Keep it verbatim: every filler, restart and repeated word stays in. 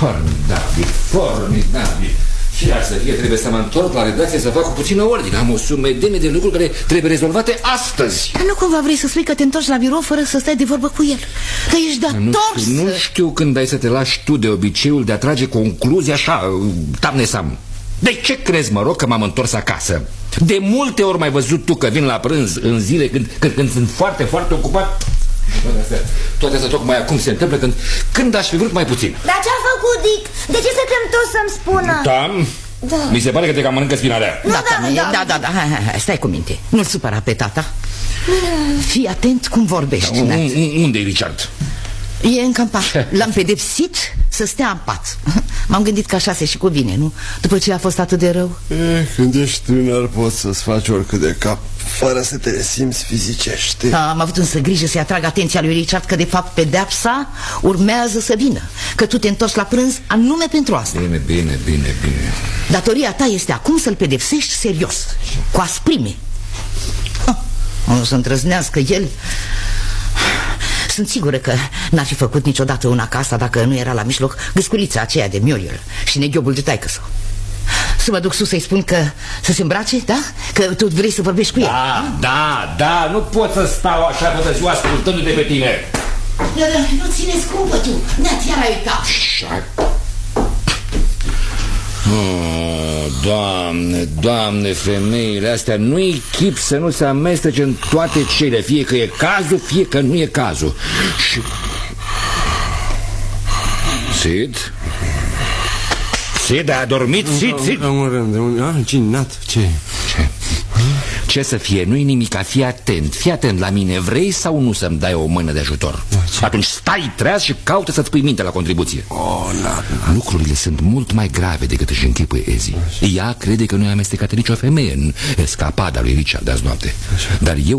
Formidabil, formidabil. Și să fie, trebuie să mă întorc la redacție să fac cu puțină ordine. Am o sumedenie de lucruri care trebuie rezolvate astăzi. Dar nu cumva vrei să spui că te întorci la birou fără să stai de vorbă cu el? Că ești dator să... Nu știu când ai să te lași tu de obiceiul de a trage concluzii așa, tamnesam. De ce crezi, mă rog, că m-am întors acasă? De multe ori m-ai văzut tu că vin la prânz în zile când, când, când sunt foarte, foarte ocupat. Toate astea, toate astea tocmai acum se întâmplă când, când aș fi vrut mai puțin. Dar ce-a făcut, Dick? De ce să te întorci să-mi spună? Da, da. Mi se pare că te cam mănâncă spinarea. Da, da, da, da, da, da, hai, hai, hai, stai cu minte. Nu-l supăra pe tata. Fii atent cum vorbești. Da, unde e Richard? E în campanie. L-am pedepsit să stea în pat. M-am gândit că așa se și cuvine, nu? După ce a fost atât de rău. E, când ești tânăr poți să-ți faci oricât de cap fără să te simți fizicești. Da, am avut însă grijă să-i atrag atenția lui Richard că de fapt pedeapsa urmează să vină. Că tu te întorci la prânz anume pentru asta. Bine, bine, bine, bine. Datoria ta este acum să-l pedepsești serios, cu asprime. O să îndrăznească el. Sunt sigură că n-ar fi făcut niciodată una ca asta dacă nu era la mijloc gâsculița aceea de Muriel și neghiobul de taică-său. Să mă duc sus să-i spun că să se îmbrace, da? Că tu vrei să vorbești cu el. Da, da, da, nu pot să stau așa toată ziua ascultându-te pe tine. Da, da, nu ține scumpă tu, ne-ați iar ai uitat. Așa. Oh, Doamne, Doamne, femeile astea, nu-i chip să nu se amestece în toate cele. Fie că e cazul, fie că nu e cazul. Și... Sid? Sid, a dormit? Sid, Sid? Un rând, un cinat, ce? Ce? Ce să fie? Nu-i nimic, fii atent. Fii atent la mine, vrei sau nu să-mi dai o mână de ajutor? Ce? Atunci stai treaz și caută să-ți pui minte la contribuție. Oh, na, na. Lucrurile sunt mult mai grave decât își închipuie Ezi. Ea crede că nu i-a amestecat nicio femeie în escapada lui Richard de azi noapte. Așa. Dar eu